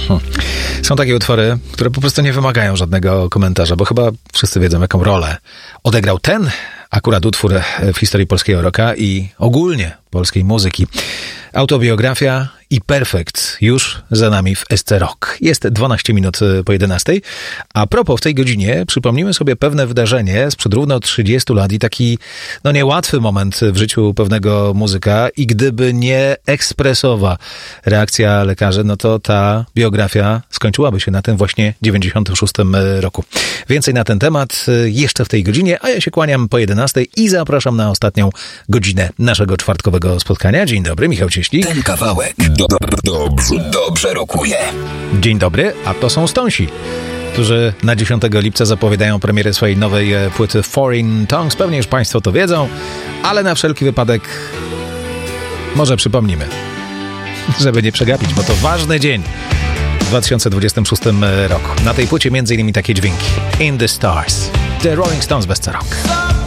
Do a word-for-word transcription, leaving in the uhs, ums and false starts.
Są takie utwory, które po prostu nie wymagają żadnego komentarza, bo chyba wszyscy wiedzą, jaką rolę odegrał ten akurat utwór w historii polskiego rocka i ogólnie polskiej muzyki. Autobiografia i Perfekt już za nami w S C Rock. Jest dwanaście minut po jedenastej, a propos w tej godzinie przypomnimy sobie pewne wydarzenie sprzed równo trzydziestu lat i taki, no niełatwy moment w życiu pewnego muzyka i gdyby nie ekspresowa reakcja lekarzy, no to ta biografia skończyłaby się na tym właśnie dziewięćdziesiątym szóstym roku. Więcej na ten temat jeszcze w tej godzinie, a ja się kłaniam po jedenastej i zapraszam na ostatnią godzinę naszego czwartkowego spotkania. Dzień dobry, Michał Cieślik. Ten kawałek do, do, dobrze, dobrze rokuje. Dzień dobry, a to są Stonesi, którzy na dziesiątego lipca zapowiadają premierę swojej nowej płyty Foreign Tongues. Pewnie już Państwo to wiedzą, ale na wszelki wypadek może przypomnimy, żeby nie przegapić, bo to ważny dzień w dwa tysiące dwudziestym szóstym roku. Na tej płycie między innymi takie dźwięki. In the Stars, The Rolling Stones bez Rock.